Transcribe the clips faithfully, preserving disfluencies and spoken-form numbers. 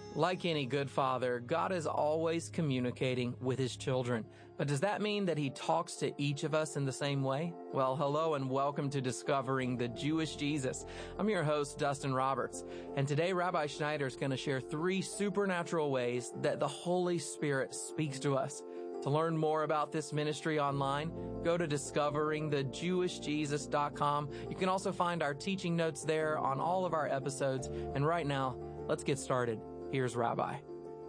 Like any good father, God is always communicating with His children. But does that mean that He talks to each of us in the same way? Well, hello and welcome to Discovering the Jewish Jesus. I'm your host, Dustin Roberts. And today, Rabbi Schneider is going to share three supernatural ways that the Holy Spirit speaks to us. To learn more about this ministry online, go to discovering the jewish jesus dot com. You can also find our teaching notes there on all of our episodes. And right now, let's get started. Here's Rabbi.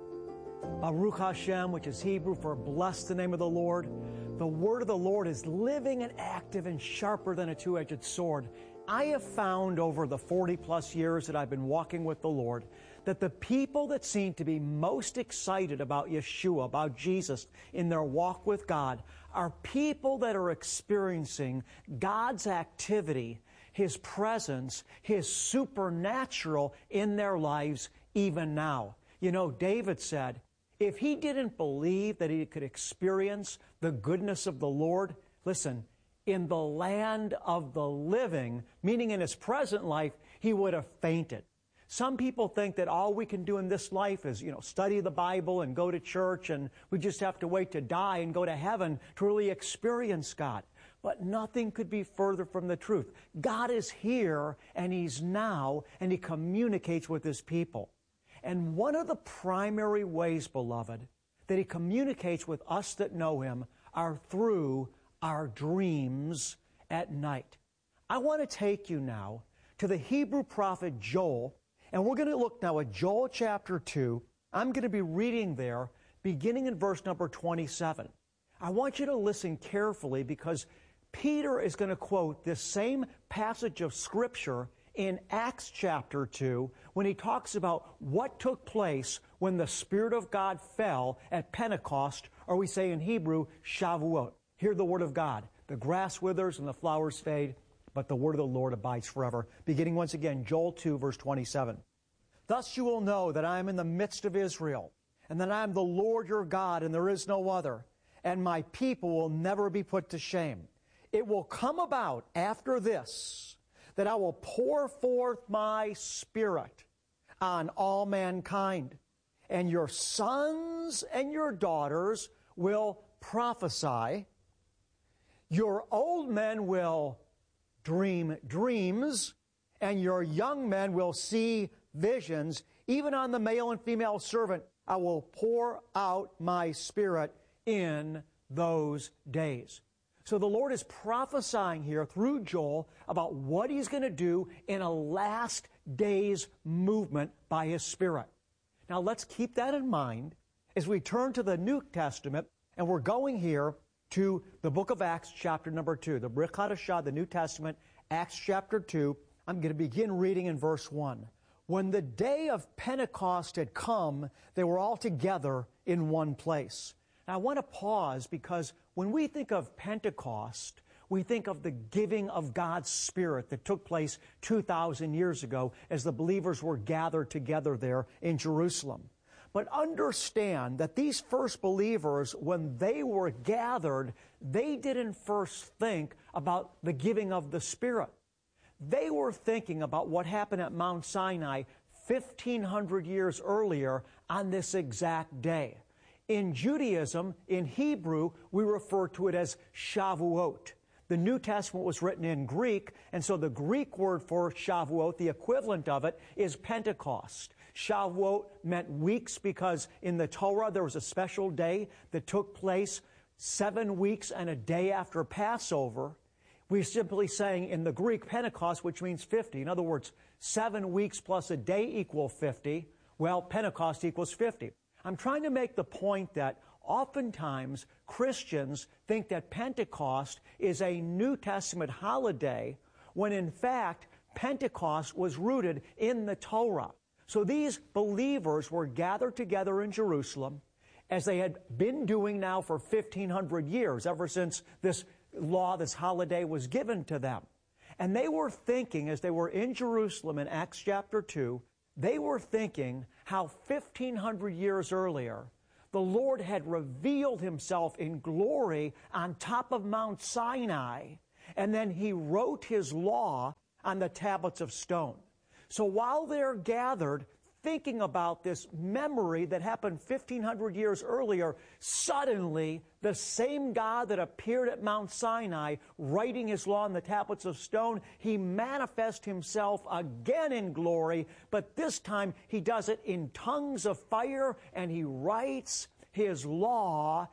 Baruch Hashem, which is Hebrew for bless the name of the Lord. The word of the Lord is living and active and sharper than a two-edged sword. I have found over the forty plus years that I've been walking with the Lord that the people that seem to be most excited about Yeshua, about Jesus in their walk with God, are people that are experiencing God's activity, His presence, His supernatural in their lives even now. You know, David said, if he didn't believe that he could experience the goodness of the Lord, listen, in the land of the living, meaning in his present life, he would have fainted. Some people think that all we can do in this life is, you know, study the Bible and go to church, and we just have to wait to die and go to heaven to really experience God. But nothing could be further from the truth. God is here, and He's now, and He communicates with His people. And one of the primary ways, beloved, that He communicates with us that know Him are through our dreams at night. I want to take you now to the Hebrew prophet Joel, and we're going to look now at Joel chapter two. I'm going to be reading there, beginning in verse number twenty-seven. I want you to listen carefully because Peter is going to quote this same passage of Scripture in Acts chapter two when he talks about what took place when the Spirit of God fell at Pentecost, or we say in Hebrew, Shavuot. Hear the word of God. The grass withers and the flowers fade, but the word of the Lord abides forever. Beginning once again, Joel two, verse twenty-seven. Thus you will know that I am in the midst of Israel, and that I am the Lord your God, and there is no other, and my people will never be put to shame. It will come about after this, that I will pour forth my Spirit on all mankind, and your sons and your daughters will prophesy. Your old men will dream dreams, and your young men will see visions. Even on the male and female servant, I will pour out my Spirit in those days. So the Lord is prophesying here through Joel about what He's going to do in a last days movement by His Spirit. Now let's keep that in mind as we turn to the New Testament, and we're going here to the book of Acts chapter number two, the Brit Hadashah, the New Testament, Acts chapter two. I'm going to begin reading in verse one. When the day of Pentecost had come, they were all together in one place. Now, I want to pause because when we think of Pentecost, we think of the giving of God's Spirit that took place two thousand years ago as the believers were gathered together there in Jerusalem. But understand that these first believers, when they were gathered, they didn't first think about the giving of the Spirit. They were thinking about what happened at Mount Sinai fifteen hundred years earlier on this exact day. In Judaism, in Hebrew, we refer to it as Shavuot. The New Testament was written in Greek, and so the Greek word for Shavuot, the equivalent of it, is Pentecost. Shavuot meant weeks because in the Torah there was a special day that took place seven weeks and a day after Passover. We're simply saying in the Greek Pentecost, which means fifty. In other words, seven weeks plus a day equal fifty. Well, Pentecost equals fifty. I'm trying to make the point that oftentimes Christians think that Pentecost is a New Testament holiday when in fact Pentecost was rooted in the Torah. So these believers were gathered together in Jerusalem as they had been doing now for fifteen hundred years, ever since this law, this holiday was given to them. And they were thinking, as they were in Jerusalem in Acts chapter two, they were thinking how fifteen hundred years earlier, the Lord had revealed Himself in glory on top of Mount Sinai, and then He wrote His law on the tablets of stone. So while they're gathered, thinking about this memory that happened fifteen hundred years earlier. Suddenly, the same God that appeared at Mount Sinai, writing His law on the tablets of stone, He manifests Himself again in glory, but this time He does it in tongues of fire, and He writes His law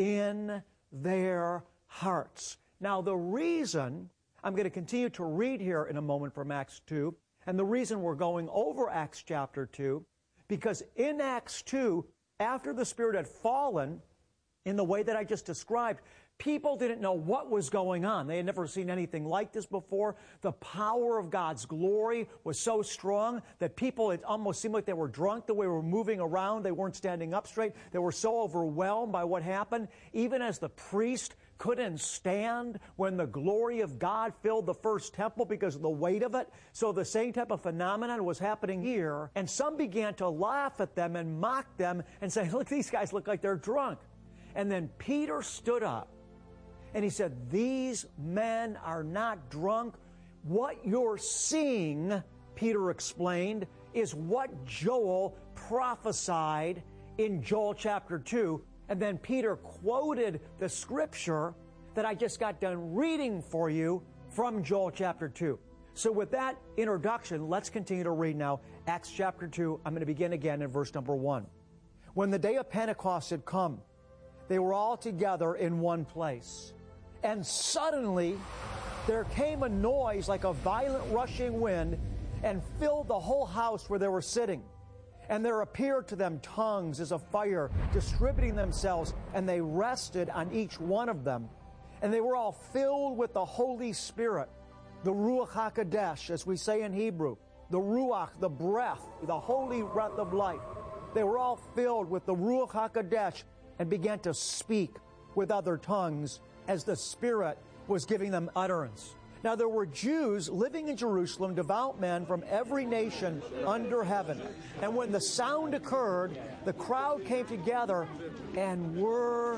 in their hearts. Now, the reason I'm going to continue to read here in a moment from Acts two, and the reason we're going over Acts chapter two, because in Acts two, after the Spirit had fallen in the way that I just described, people didn't know what was going on. They had never seen anything like this before. The power of God's glory was so strong that people, it almost seemed like they were drunk the way they were moving around. They weren't standing up straight. They were so overwhelmed by what happened. Even as the priest couldn't stand when the glory of God filled the first temple because of the weight of it. So the same type of phenomenon was happening here. And some began to laugh at them and mock them and say, look, these guys look like they're drunk. And then Peter stood up and he said, these men are not drunk. What you're seeing, Peter explained, is what Joel prophesied in Joel chapter two. And then Peter quoted the scripture that I just got done reading for you from Joel chapter two. So with that introduction, let's continue to read now Acts chapter two. I'm going to begin again in verse number one. When the day of Pentecost had come, they were all together in one place. And suddenly there came a noise like a violent rushing wind and filled the whole house where they were sitting. And there appeared to them tongues as of fire, distributing themselves, and they rested on each one of them. And they were all filled with the Holy Spirit, the Ruach HaKodesh, as we say in Hebrew, the Ruach, the breath, the holy breath of life. They were all filled with the Ruach HaKodesh and began to speak with other tongues as the Spirit was giving them utterance. Now there were Jews living in Jerusalem, devout men from every nation under heaven. And when the sound occurred, the crowd came together and were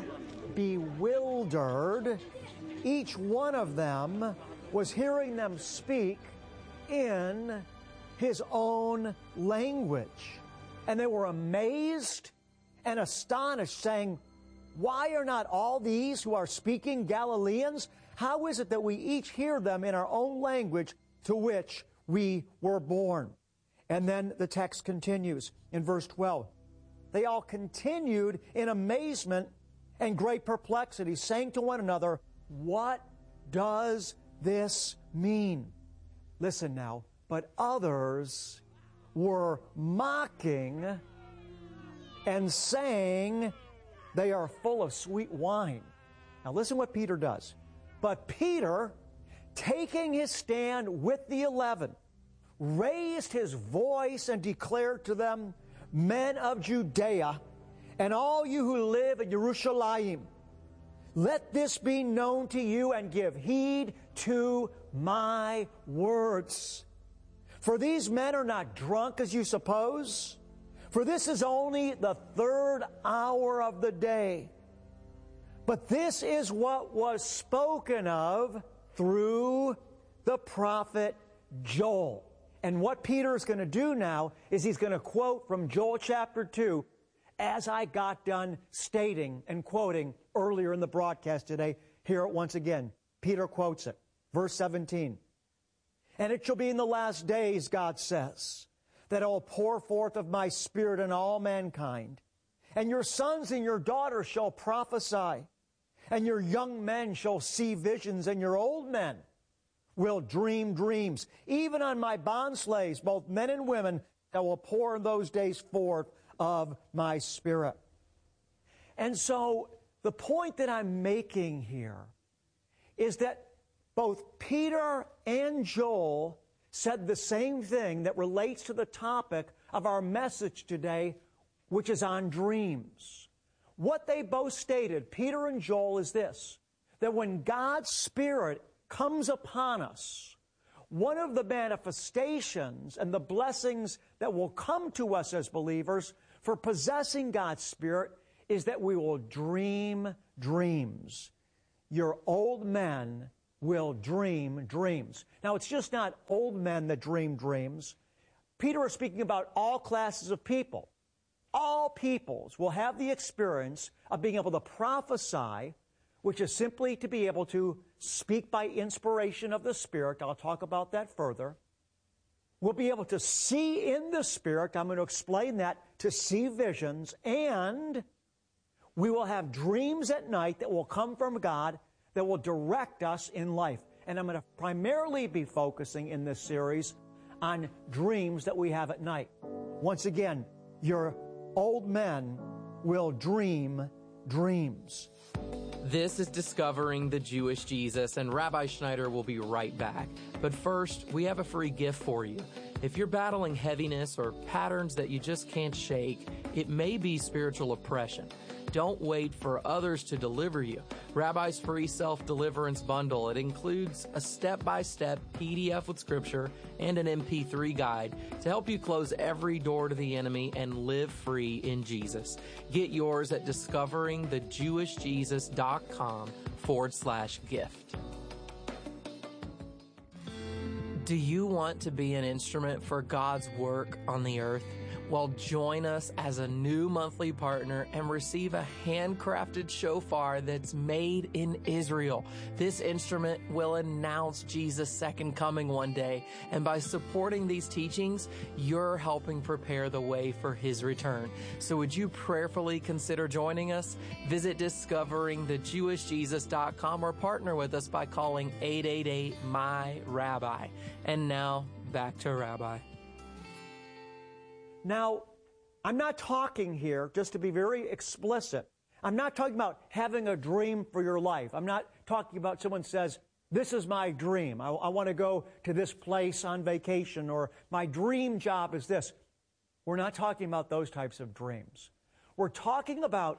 bewildered. Each one of them was hearing them speak in his own language. And they were amazed and astonished, saying, why are not all these who are speaking Galileans? How is it that we each hear them in our own language to which we were born? And then the text continues in verse twelve. They all continued in amazement and great perplexity, saying to one another, what does this mean? Listen now. But others were mocking and saying they are full of sweet wine. Now listen what Peter does. But Peter, taking his stand with the eleven, raised his voice and declared to them, men of Judea, and all you who live in Jerusalem, let this be known to you and give heed to my words. For these men are not drunk as you suppose, for this is only the third hour of the day. But this is what was spoken of through the prophet Joel. And what Peter is going to do now is he's going to quote from Joel chapter two, as I got done stating and quoting earlier in the broadcast today. Hear it once again. Peter quotes it. Verse seventeen. And it shall be in the last days, God says, that I will pour forth of my Spirit on all mankind. And your sons and your daughters shall prophesy. And your young men shall see visions, and your old men will dream dreams. Even on my bondslaves, both men and women, I will pour in those days forth of my Spirit. And so the point that I'm making here is that both Peter and Joel said the same thing that relates to the topic of our message today, which is on dreams. What they both stated, Peter and Joel, is this, that when God's Spirit comes upon us, one of the manifestations and the blessings that will come to us as believers for possessing God's Spirit is that we will dream dreams. Your old men will dream dreams. Now, it's just not old men that dream dreams. Peter is speaking about all classes of people. All peoples will have the experience of being able to prophesy, which is simply to be able to speak by inspiration of the Spirit. I'll talk about that further. We'll be able to see in the Spirit. I'm going to explain that, to see visions. And we will have dreams at night that will come from God that will direct us in life. And I'm going to primarily be focusing in this series on dreams that we have at night. Once again, your old men will dream dreams. This is Discovering the Jewish Jesus, and Rabbi Schneider will be right back. But first, we have a free gift for you. If you're battling heaviness or patterns that you just can't shake, it may be spiritual oppression. Don't wait for others to deliver you. Rabbi's free self-deliverance bundle. It includes a step-by-step P D F with scripture and an M P three guide to help you close every door to the enemy and live free in Jesus. Get yours at discoveringthejewishjesus.com forward slash gift. Do you want to be an instrument for God's work on the earth? Well, join us as a new monthly partner and receive a handcrafted shofar that's made in Israel. This instrument will announce Jesus' second coming one day, and by supporting these teachings, you're helping prepare the way for His return. So would you prayerfully consider joining us? Visit discovering the jewish jesus dot com or partner with us by calling eight eight eight, M Y, Rabbi. And now, back to Rabbi. Now, I'm not talking here, just to be very explicit, I'm not talking about having a dream for your life. I'm not talking about someone says, this is my dream. I, I want to go to this place on vacation, or my dream job is this. We're not talking about those types of dreams. We're talking about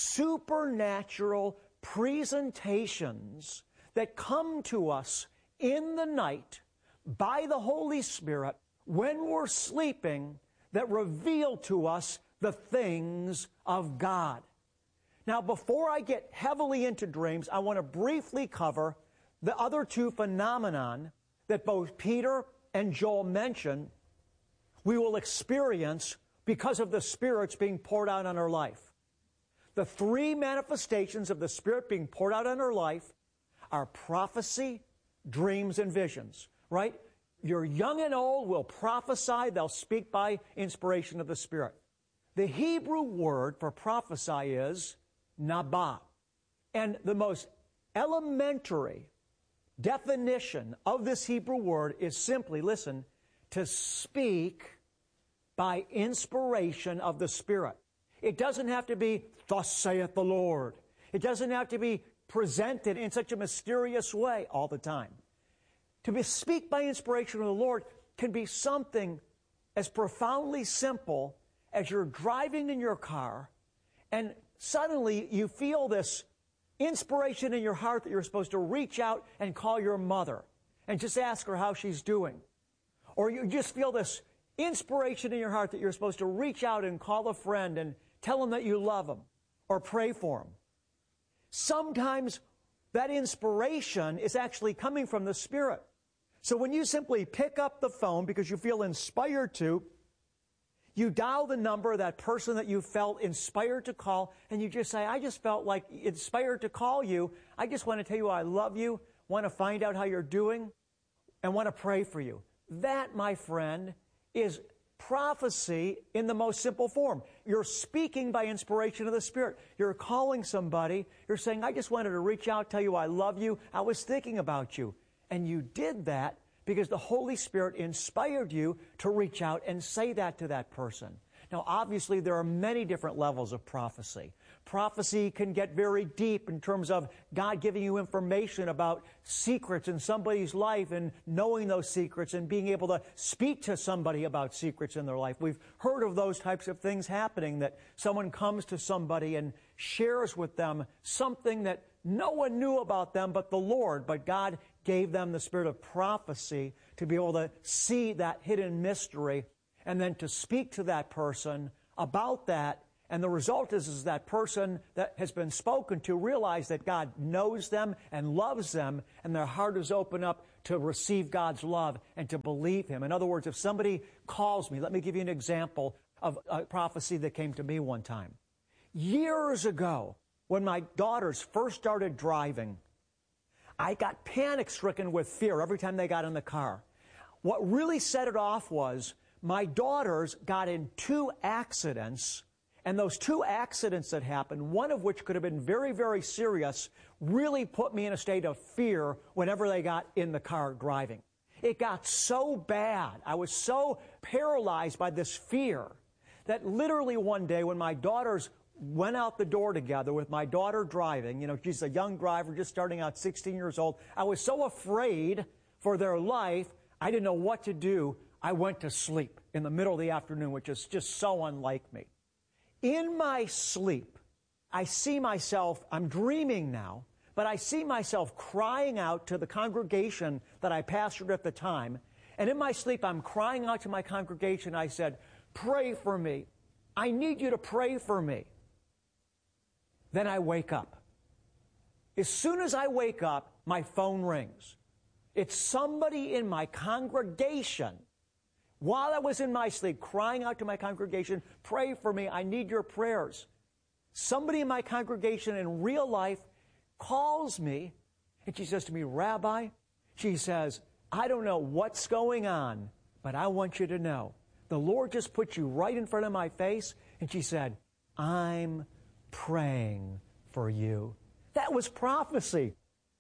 supernatural presentations that come to us in the night by the Holy Spirit when we're sleeping, that reveal to us the things of God. Now, before I get heavily into dreams, I want to briefly cover the other two phenomenon that both Peter and Joel mention we will experience because of the Spirit's being poured out on our life. The three manifestations of the Spirit being poured out on our life are prophecy, dreams, and visions, right? Your young and old will prophesy. They'll speak by inspiration of the Spirit. The Hebrew word for prophesy is nabah. And the most elementary definition of this Hebrew word is simply, listen, to speak by inspiration of the Spirit. It doesn't have to be, thus saith the Lord. It doesn't have to be presented in such a mysterious way all the time. To be, speak by inspiration of the Lord can be something as profoundly simple as you're driving in your car and suddenly you feel this inspiration in your heart that you're supposed to reach out and call your mother and just ask her how she's doing. Or you just feel this inspiration in your heart that you're supposed to reach out and call a friend and tell them that you love them or pray for them. Sometimes that inspiration is actually coming from the Spirit. So when you simply pick up the phone because you feel inspired to, you dial the number of that person that you felt inspired to call, and you just say, I just felt like inspired to call you. I just want to tell you I love you, want to find out how you're doing, and want to pray for you. That, my friend, is prophecy in the most simple form. You're speaking by inspiration of the Spirit. You're calling somebody. You're saying, I just wanted to reach out, tell you I love you. I was thinking about you. And you did that because the Holy Spirit inspired you to reach out and say that to that person. Now, obviously, there are many different levels of prophecy. Prophecy can get very deep in terms of God giving you information about secrets in somebody's life and knowing those secrets and being able to speak to somebody about secrets in their life. We've heard of those types of things happening, that someone comes to somebody and shares with them something that no one knew about them but the Lord, but God gave them the spirit of prophecy to be able to see that hidden mystery and then to speak to that person about that And the result is, is that person that has been spoken to realize that God knows them and loves them, and their heart is open up to receive God's love and to believe Him. In other words, if somebody calls me, let me give you an example of a prophecy that came to me one time. Years ago, when my daughters first started driving, I got panic-stricken with fear every time they got in the car. What really set it off was my daughters got in two accidents. And those two accidents that happened, one of which could have been very, very serious, really put me in a state of fear whenever they got in the car driving. It got so bad. I was so paralyzed by this fear that literally one day when my daughters went out the door together with my daughter driving, you know, she's a young driver just starting out, sixteen years old, I was so afraid for their life, I didn't know what to do. I went to sleep in the middle of the afternoon, which is just so unlike me. In my sleep, I see myself, I'm dreaming now, but I see myself crying out to the congregation that I pastored at the time. And in my sleep, I'm crying out to my congregation. I said, pray for me. I need you to pray for me. Then I wake up. As soon as I wake up, my phone rings. It's somebody in my congregation. While I was in my sleep, crying out to my congregation, pray for me, I need your prayers. Somebody in my congregation in real life calls me, and she says to me, Rabbi, she says, I don't know what's going on, but I want you to know. The Lord just put you right in front of my face, and she said, I'm praying for you. That was prophecy.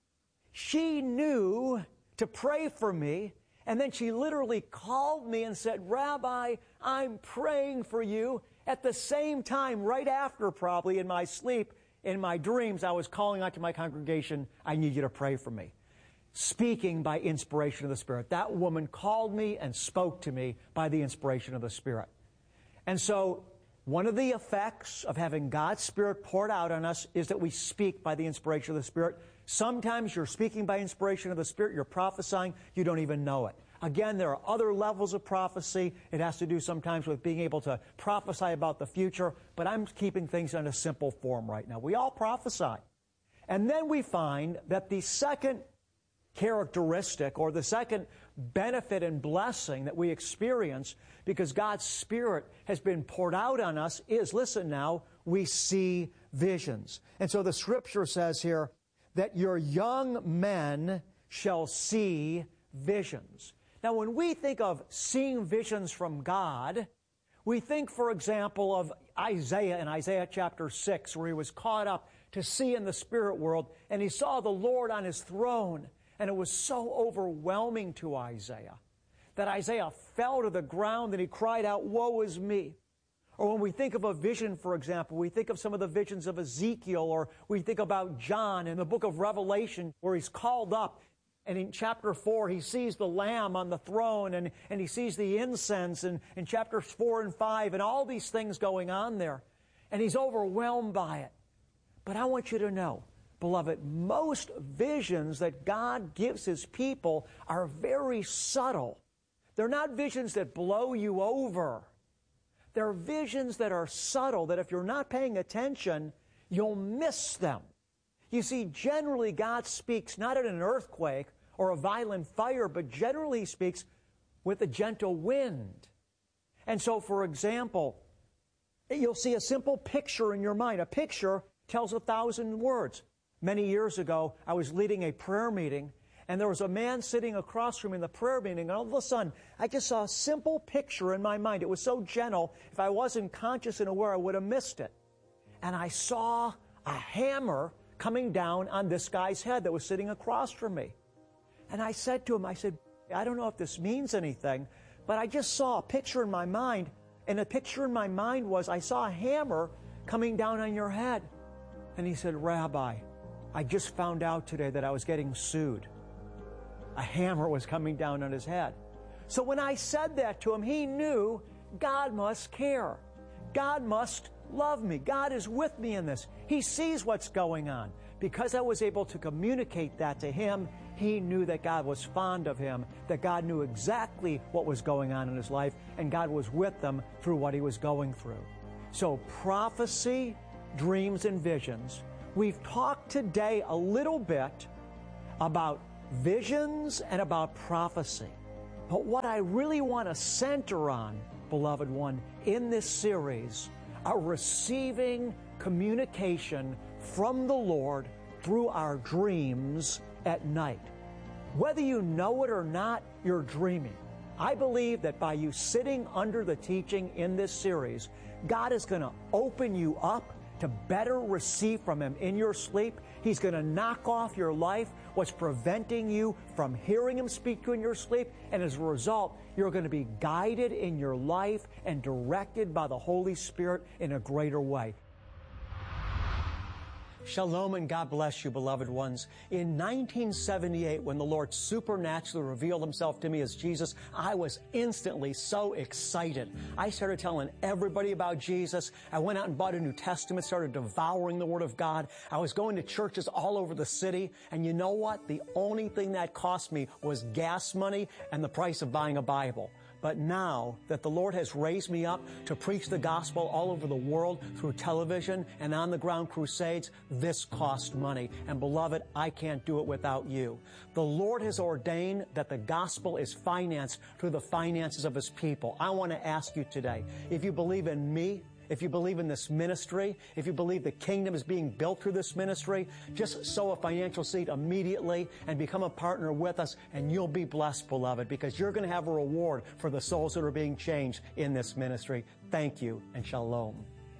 She knew to pray for me. And then she literally called me and said, Rabbi, I'm praying for you. At the same time, right after probably in my sleep, in my dreams, I was calling out to my congregation, I need you to pray for me. Speaking by inspiration of the Spirit. That woman called me and spoke to me by the inspiration of the Spirit. And so one of the effects of having God's Spirit poured out on us is that we speak by the inspiration of the Spirit. Sometimes you're speaking by inspiration of the Spirit, you're prophesying, you don't even know it. Again, there are other levels of prophecy. It has to do sometimes with being able to prophesy about the future, but I'm keeping things in a simple form right now. We all prophesy. And then we find that the second characteristic or the second benefit and blessing that we experience because God's Spirit has been poured out on us is, listen now, we see visions. And so the Scripture says here that your young men shall see visions. Now, when we think of seeing visions from God, we think, for example, of Isaiah in Isaiah chapter six, where he was caught up to see in the spirit world, and he saw the Lord on his throne, and it was so overwhelming to Isaiah that Isaiah fell to the ground and he cried out, woe is me. Or when we think of a vision, for example, we think of some of the visions of Ezekiel, or we think about John in the book of Revelation, where he's called up, and in chapter four, he sees the Lamb on the throne, and, and he sees the incense, and in chapters four and five, and all these things going on there. And he's overwhelmed by it. But I want you to know, beloved, most visions that God gives His people are very subtle. They're not visions that blow you over. They're visions that are subtle, that if you're not paying attention, you'll miss them. You see, generally God speaks not in an earthquake or a violent fire, but generally He speaks with a gentle wind. And so, for example, you'll see a simple picture in your mind. A picture tells a thousand words. Many years ago, I was leading a prayer meeting, and there was a man sitting across from me in the prayer meeting, and all of a sudden, I just saw a simple picture in my mind. It was so gentle, if I wasn't conscious and aware, I would have missed it. And I saw a hammer coming down on this guy's head that was sitting across from me. And I said to him, I said, I don't know if this means anything, but I just saw a picture in my mind, and the picture in my mind was, I saw a hammer coming down on your head. And he said, Rabbi, I just found out today that I was getting sued. A hammer was coming down on his head. So when I said that to him, he knew God must care. God must love me. God is with me in this. He sees what's going on. Because I was able to communicate that to him, he knew that God was fond of him, that God knew exactly what was going on in his life, and God was with them through what he was going through. So prophecy, dreams, and visions. We've talked today a little bit about visions and about prophecy. But what I really want to center on, beloved one, in this series are receiving communication from the Lord through our dreams at night. Whether you know it or not, you're dreaming. I believe that by you sitting under the teaching in this series, God is going to open you up to better receive from Him in your sleep. He's going to knock off your life, what's preventing you from hearing Him speak to you in your sleep, and as a result, you're going to be guided in your life and directed by the Holy Spirit in a greater way. Shalom and God bless you, beloved ones. In nineteen seventy-eight, when the Lord supernaturally revealed Himself to me as Jesus, I was instantly so excited. I started telling everybody about Jesus. I went out and bought a New Testament, started devouring the Word of God. I was going to churches all over the city. And you know what? The only thing that cost me was gas money and the price of buying a Bible. But now that the Lord has raised me up to preach the gospel all over the world through television and on-the-ground crusades, this costs money. And beloved, I can't do it without you. The Lord has ordained that the gospel is financed through the finances of His people. I want to ask you today, if you believe in me, if you believe in this ministry, if you believe the kingdom is being built through this ministry, just sow a financial seed immediately and become a partner with us, and you'll be blessed, beloved, because you're going to have a reward for the souls that are being changed in this ministry. Thank you, and shalom.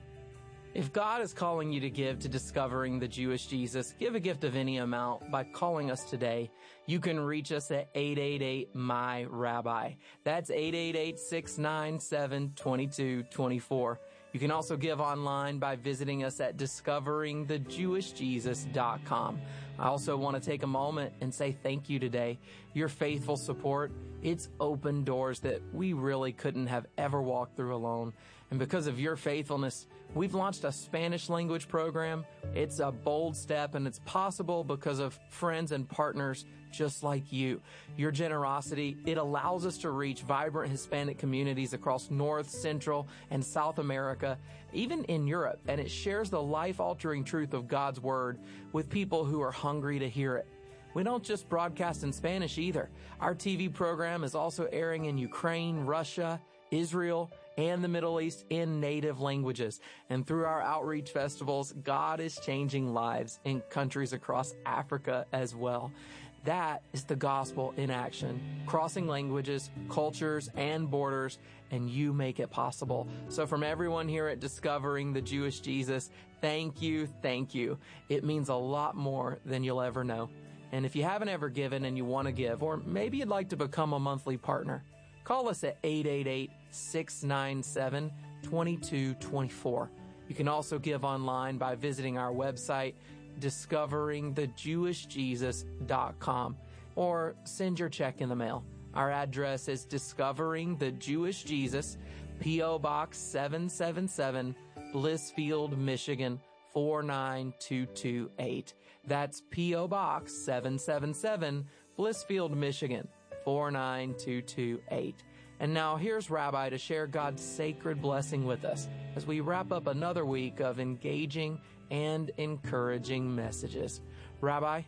If God is calling you to give to Discovering the Jewish Jesus, give a gift of any amount by calling us today. You can reach us at eight eight eight, M Y, Rabbi. That's eight eight eight, six nine seven, two two two four. You can also give online by visiting us at discovering the jewish jesus dot com. I also want to take a moment and say thank you today. Your faithful support, it's opened doors that we really couldn't have ever walked through alone. And because of your faithfulness, we've launched a Spanish language program. It's a bold step, and it's possible because of friends and partners just like you. Your generosity, it allows us to reach vibrant Hispanic communities across North, Central, and South America, even in Europe, and it shares the life-altering truth of God's Word with people who are hungry to hear it. We don't just broadcast in Spanish either. Our T V program is also airing in Ukraine, Russia, Israel, and the Middle East in native languages. And through our outreach festivals, God is changing lives in countries across Africa as well. That is the gospel in action, crossing languages, cultures, and borders, and you make it possible. So from everyone here at Discovering the Jewish Jesus, thank you, thank you. It means a lot more than you'll ever know. And if you haven't ever given and you want to give, or maybe you'd like to become a monthly partner, call us at eight eight eight, six nine seven, two two two four. You can also give online by visiting our website, discovering the jewish jesus dot com, or send your check in the mail. Our address is Discovering the Jewish Jesus, P O Box seven seven seven, Blissfield, Michigan four nine two two eight. That's P O Box seven seven seven, Blissfield, Michigan four nine two two eight. And now here's Rabbi to share God's sacred blessing with us as we wrap up another week of engaging and encouraging messages. Rabbi?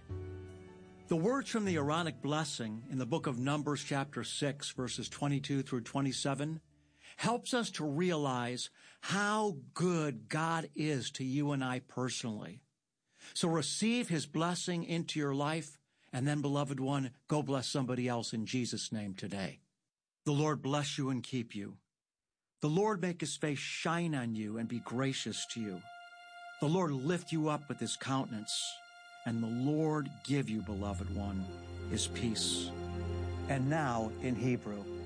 The words from the Aaronic blessing in the book of Numbers chapter six, verses twenty-two through twenty-seven, helps us to realize how good God is to you and I personally. So receive His blessing into your life, and then, beloved one, go bless somebody else in Jesus' name today. The Lord bless you and keep you. The Lord make His face shine on you and be gracious to you. The Lord lift you up with His countenance, and the Lord give you, beloved one, His peace. And now in Hebrew.